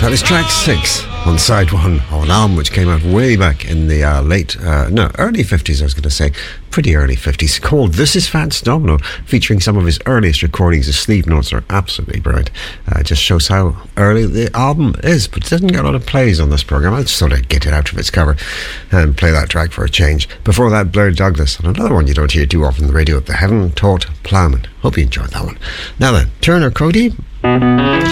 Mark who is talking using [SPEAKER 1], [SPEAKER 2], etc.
[SPEAKER 1] That is track 6 on side 1 of an album which came out way back in the early 50s, I was going to say. Pretty early 50s, called This Is Fats Domino, featuring some of his earliest recordings. The sleeve notes are absolutely brilliant. Just shows how early the album is, but it doesn't get a lot of plays on this programme. I'll just sort of get it out of its cover and play that track for a change. Before that, Blair Douglas, and another one you don't hear too often on the radio, The Heaven Taught Plowman. Hope you enjoyed that one. Now then, Turner Cody.